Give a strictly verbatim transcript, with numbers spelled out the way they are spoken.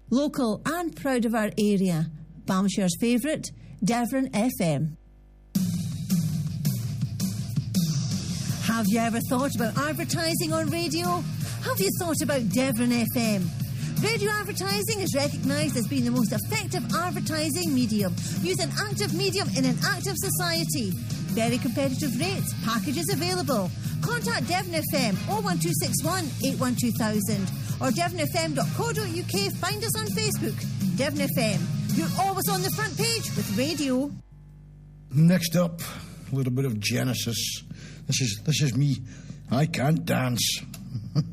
Local and proud of our area. Balmshire's favourite, Devon F M. Have you ever thought about advertising on radio? Have you thought about Devon F M? Radio advertising is recognised as being the most effective advertising medium. Use an active medium in an active society. Very competitive rates, packages available. Contact Devon F M oh one two six one, eight one two thousand or devon f m dot co dot u k. Find us on Facebook. Devon F M. You're always on the front page with radio. Next up, a little bit of Genesis. This is this is me. I can't dance.